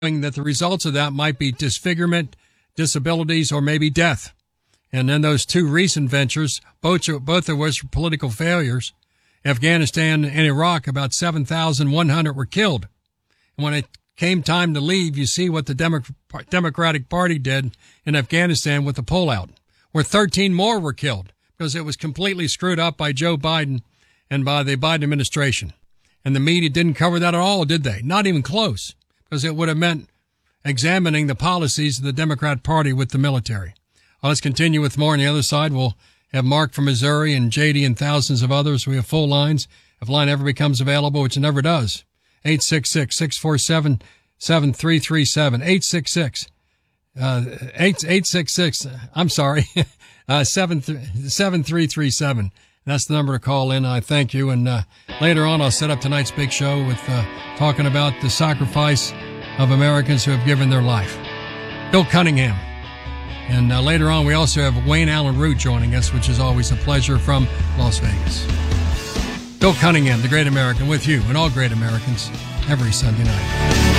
that the results of that might be disfigurement, disabilities, or maybe death. And then those two recent ventures, both of which were political failures, Afghanistan and Iraq, about 7,100 were killed. And when it came time to leave, you see what the Democratic Party did in Afghanistan with the pullout, where 13 more were killed because it was completely screwed up by Joe Biden and by the Biden administration. And the media didn't cover that at all, did they? Not even close, because it would have meant examining the policies of the Democrat Party with the military. Let's continue with more on the other side. We'll have Mark from Missouri and JD and thousands of others. We have full lines. If line ever becomes available, which it never does, 866-647-7337. 7337. That's the number to call in. I thank you. And later on, I'll set up tonight's big show with talking about the sacrifice of Americans who have given their life. Bill Cunningham. And later on, we also have Wayne Allen Root joining us, which is always a pleasure, from Las Vegas. Bill Cunningham, the Great American, with you and all great Americans every Sunday night.